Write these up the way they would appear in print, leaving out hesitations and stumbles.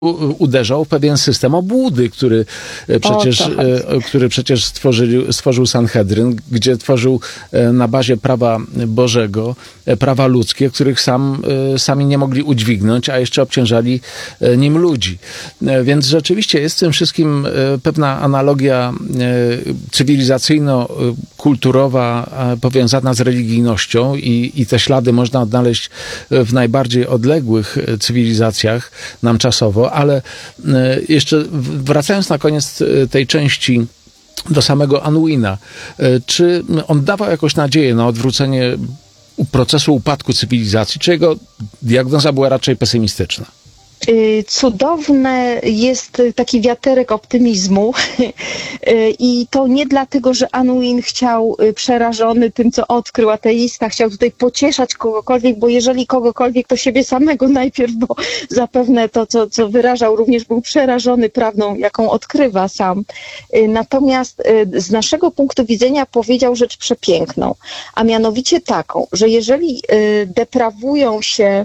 uderzał w pewien system obłudy, który przecież stworzył Sanhedryn, gdzie tworzył na bazie prawa Bożego, prawa ludzkie, których sami nie mogli udźwignąć, a jeszcze obciążali nim ludzi. Więc rzeczywiście jest w tym wszystkim pewna analogia cywilizacyjno-kulturowa powiązana z religijnością i te ślady można odnaleźć w najbardziej odległych cywilizacjach nam czasowo, ale jeszcze wracając na koniec tej części do samego Anouina, czy on dawał jakąś nadzieję na odwrócenie procesu upadku cywilizacji, czy jego diagnoza była raczej pesymistyczna? Cudowny jest taki wiaterek optymizmu i to nie dlatego, że Anouin chciał, przerażony tym, co odkrył, ateista, chciał tutaj pocieszać kogokolwiek, bo jeżeli kogokolwiek, to siebie samego najpierw, bo zapewne to, co wyrażał, również był przerażony prawdą, jaką odkrywa sam. Natomiast z naszego punktu widzenia powiedział rzecz przepiękną, a mianowicie taką, że jeżeli deprawują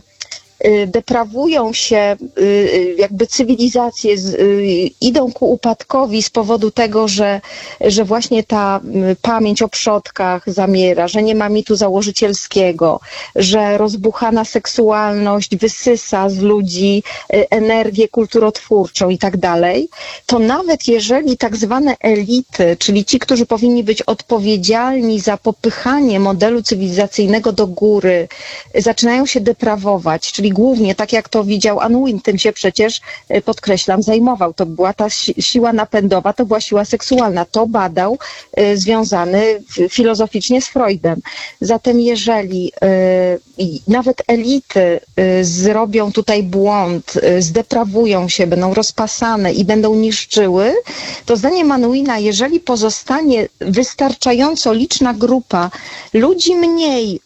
się jakby cywilizacje, idą ku upadkowi z powodu tego, że właśnie ta pamięć o przodkach zamiera, że nie ma mitu założycielskiego, że rozbuchana seksualność wysysa z ludzi energię kulturotwórczą i tak dalej, to nawet jeżeli tak zwane elity, czyli ci, którzy powinni być odpowiedzialni za popychanie modelu cywilizacyjnego do góry, zaczynają się deprawować, czyli głównie, tak jak to widział Anouin, tym się przecież, podkreślam, zajmował. To była ta siła napędowa, to była siła seksualna. To badał związany filozoficznie z Freudem. Zatem jeżeli nawet elity zrobią tutaj błąd, zdeprawują się, będą rozpasane i będą niszczyły, to zdaniem Anouina, jeżeli pozostanie wystarczająco liczna grupa ludzi mniej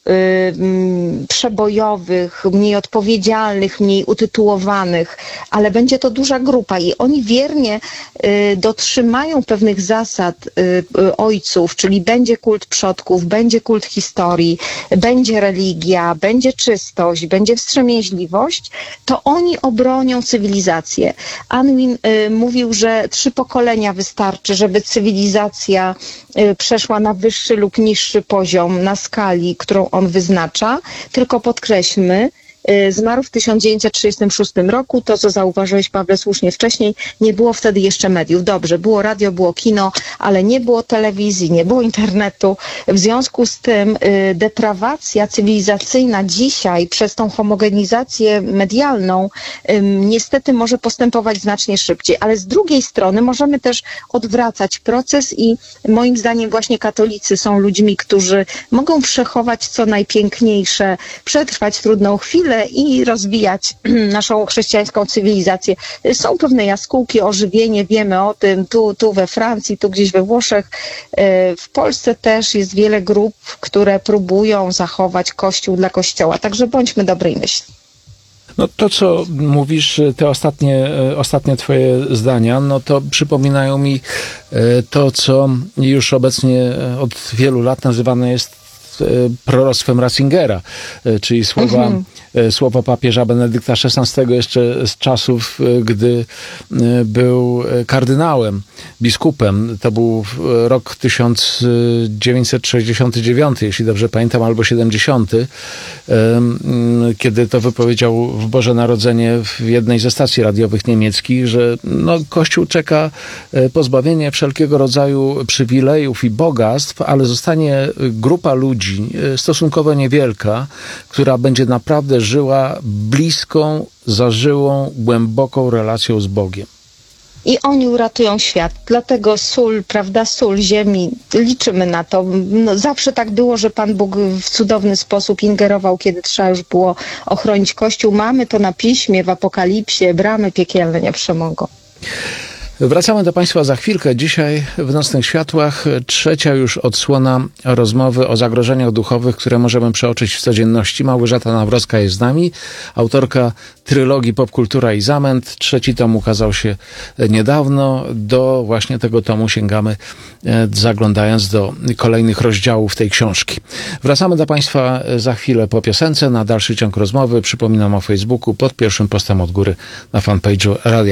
przebojowych, mniej odpowiedzialnych, mniej utytułowanych, ale będzie to duża grupa i oni wiernie dotrzymają pewnych zasad ojców, czyli będzie kult przodków, będzie kult historii, będzie religia, będzie czystość, będzie wstrzemięźliwość, to oni obronią cywilizację. Anouin mówił, że 3 pokolenia wystarczy, żeby cywilizacja przeszła na wyższy lub niższy poziom na skali, którą on wyznacza. Tylko podkreślmy, zmarł w 1936 roku. To, co zauważyłeś, Pawle, słusznie wcześniej, nie było wtedy jeszcze mediów. Dobrze, było radio, było kino, ale nie było telewizji, nie było internetu. W związku z tym deprawacja cywilizacyjna dzisiaj przez tą homogenizację medialną niestety może postępować znacznie szybciej. Ale z drugiej strony możemy też odwracać proces i moim zdaniem właśnie katolicy są ludźmi, którzy mogą przechować co najpiękniejsze, przetrwać trudną chwilę i rozwijać naszą chrześcijańską cywilizację. Są pewne jaskółki, ożywienie, wiemy o tym, tu we Francji, tu gdzieś we Włoszech. W Polsce też jest wiele grup, które próbują zachować Kościół dla Kościoła. Także bądźmy dobrej myśli. No to, co mówisz, te ostatnie twoje zdania, no to przypominają mi to, co już obecnie od wielu lat nazywane jest proroctwem Ratzingera, czyli słowa papieża Benedykta XVI jeszcze z czasów, gdy był kardynałem, biskupem. To był rok 1969, jeśli dobrze pamiętam, albo 70, kiedy to wypowiedział w Boże Narodzenie w jednej ze stacji radiowych niemieckich, że Kościół czeka pozbawienie wszelkiego rodzaju przywilejów i bogactw, ale zostanie grupa ludzi, stosunkowo niewielka, która będzie naprawdę żyła bliską, zażyłą, głęboką relacją z Bogiem. I oni uratują świat. Dlatego sól, prawda, sól ziemi, liczymy na to. Zawsze tak było, że Pan Bóg w cudowny sposób ingerował, kiedy trzeba już było ochronić Kościół. Mamy to na piśmie, w Apokalipsie, bramy piekielne nie przemogą. Wracamy do Państwa za chwilkę. Dzisiaj w Nocnych Światłach trzecia już odsłona rozmowy o zagrożeniach duchowych, które możemy przeoczyć w codzienności. Małgorzata Nawrocka jest z nami, autorka trylogii Popkultura i Zamęt. Trzeci tom ukazał się niedawno. Do właśnie tego tomu sięgamy, zaglądając do kolejnych rozdziałów tej książki. Wracamy do Państwa za chwilę po piosence na dalszy ciąg rozmowy. Przypominam o Facebooku pod pierwszym postem od góry na fanpage'u Radia